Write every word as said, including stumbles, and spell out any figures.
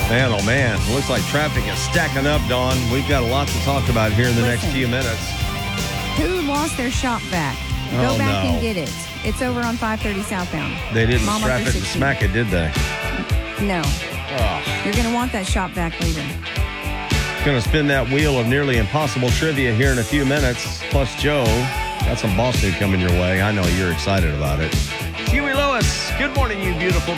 Man, oh man, looks like traffic is stacking up, Dawn. We've got a lot to talk about here in the Listen. next few minutes. Who lost their shop vac? Go Oh, back no. and get it. It's over on five thirty southbound. They didn't Mama strap it and three sixty. smack it, did they? No. Oh. You're going to want that shop vac later. Going to spin that wheel of nearly impossible trivia here in a few minutes. Plus, Joe, got some boss news coming your way. I know you're excited about it. Huey Lewis, good morning, you beautiful